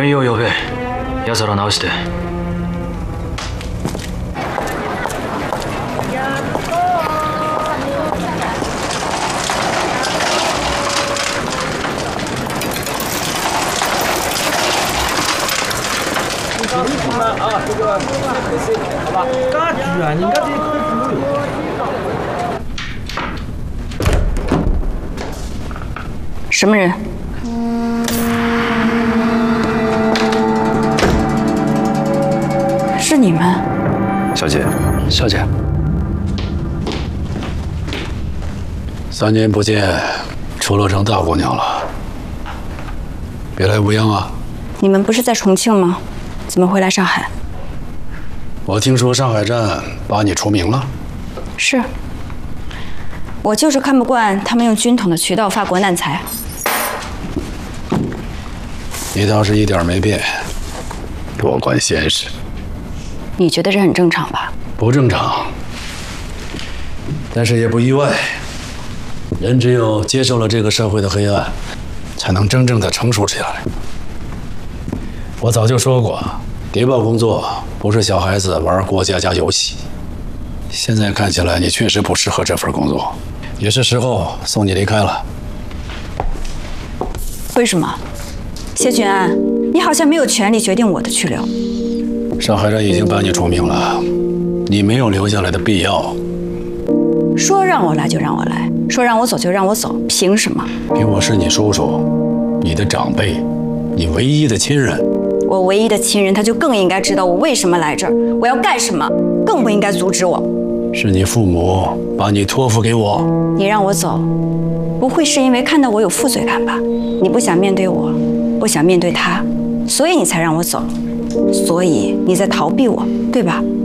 軍医を呼べ。奴ら直して。 啊，这个好吧，家具啊，人家这块有。 什么人？是你们？ 小姐， 小姐，3年不见，出落成大姑娘了，别来无恙啊！ 你们不是在重庆吗？怎么会来上海？ 我听说上海站把你除名了。 是，我就是看不惯他们用军统的渠道发国难财。 你倒是一点没变，多管闲事。 你觉得这很正常吧？ 不正常，但是也不意外。人只有接受了这个社会的黑暗，才能真正的成熟起来。我早就说过，谍报工作不是小孩子玩过家家游戏。现在看起来你确实不适合这份工作，也是时候送你离开了。 为什么？谢俊安，你好像没有权利决定我的去留。 上海站已经把你除名了，你没有留下来的必要。 说让我来就让我来，说让我走就让我走，凭什么？ 凭我是你叔叔，你的长辈，你唯一的亲人。 我唯一的亲人，他就更应该知道我为什么来这儿，我要干什么，更不应该阻止我。 是你父母把你托付给我。 你让我走，不会是因为看到我有负罪感吧？你不想面对我，不想面对他，所以你才让我走，所以你在逃避我，对吧？